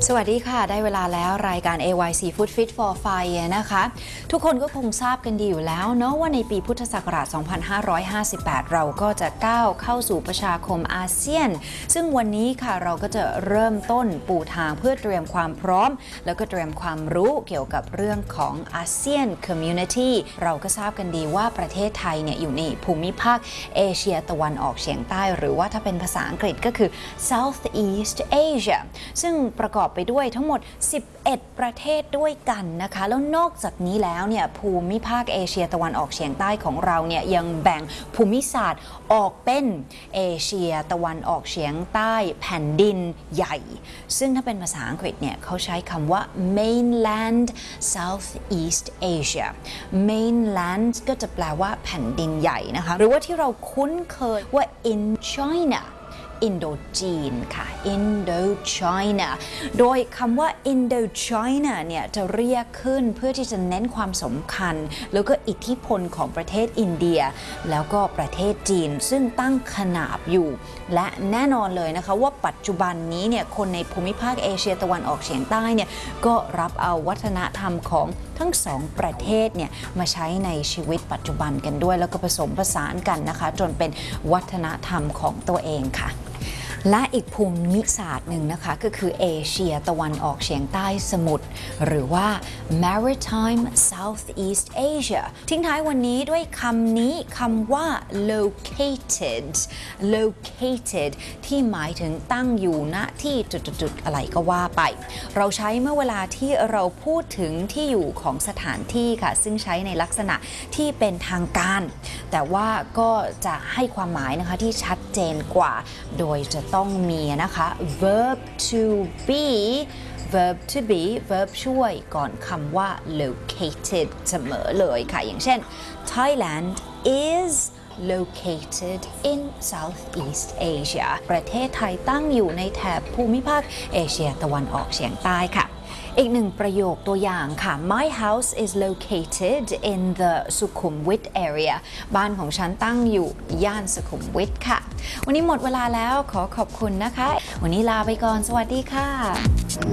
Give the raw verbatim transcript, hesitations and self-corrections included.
สวัสดีค่ะได้เวลาแล้วรายการ เอ วาย ซี Food Fit for Fire นะคะทุกคนก็คงทราบกันดีอยู่แล้วเนาะว่าในปีพุทธศักราช สองพันห้าร้อยห้าสิบแปด เราก็จะก้าวเข้าสู่ประชาคมอาเซียนซึ่งวันนี้ค่ะเราก็จะเริ่มต้นปูทางเพื่อเตรียมความพร้อมแล้วก็เตรียมความรู้เกี่ยวกับเรื่องของอาเซียน Community เราก็ทราบกันดีว่าประเทศไทยเนี่ยอยู่ในภูมิภาคเอเชียตะวันออกเฉียงใต้หรือว่าถ้าเป็นภาษาอังกฤษก็คือ Southeast Asia ซึ่งประกอบไปด้วยทั้งหมดสิบเอ็ดประเทศด้วยกันนะคะแล้วนอกจากนี้แล้วเนี่ยภูมิภาคเอเชียตะวันออกเฉียงใต้ของเราเนี่ยยังแบ่งภูมิศาสตร์ออกเป็นเอเชียตะวันออกเฉียงใต้แผ่นดินใหญ่ซึ่งถ้าเป็นภาษาอังกฤษเนี่ยเขาใช้คำว่า mainland Southeast Asia mainland ก็จะแปลว่าแผ่นดินใหญ่นะคะหรือว่าที่เราคุ้นเคยว่า in Chinaอินโดจีนค่ะ Indochina โดยคำว่า Indochina เนี่ยจะเรียกขึ้นเพื่อที่จะเน้นความสำคัญแล้วก็อิทธิพลของประเทศอินเดียแล้วก็ประเทศจีนซึ่งตั้งขนาบอยู่และแน่นอนเลยนะคะว่าปัจจุบันนี้เนี่ยคนในภูมิภาคเอเชียตะวันออกเฉียงใต้เนี่ยก็รับเอาวัฒนธรรมของทั้งสองประเทศเนี่ยมาใช้ในชีวิตปัจจุบันกันด้วยแล้วก็ผสมผสานกันนะคะจนเป็นวัฒนธรรมของตัวเองค่ะและอีกภูมิศาสตร์หนึ่งนะคะก็คือเอเชียตะวันออกเฉียงใต้สมุทรหรือว่า Maritime Southeast Asia ทิ้งท้ายวันนี้ด้วยคำนี้คำว่า located located ที่หมายถึงตั้งอยู่ณที่จุดๆๆอะไรก็ว่าไปเราใช้เมื่อเวลาที่เราพูดถึงที่อยู่ของสถานที่ค่ะซึ่งใช้ในลักษณะที่เป็นทางการแต่ว่าก็จะให้ความหมายนะคะที่ชัดเจนกว่าโดยจะต้องมีนะคะ verb to be verb to be verb ช่วยก่อนคำว่า located เสมอเลยค่ะอย่างเช่น Thailand is located in Southeast Asia ประเทศไทยตั้งอยู่ในแถบภูมิภาคเอเชียตะวันออกเฉียงใต้ค่ะอีกหนึ่งประโยคตัวอย่างค่ะ My house is located in the Sukhumvit area บ้านของฉันตั้งอยู่ย่านสุขุมวิทค่ะวันนี้หมดเวลาแล้วขอขอบคุณนะคะวันนี้ลาไปก่อนสวัสดีค่ะ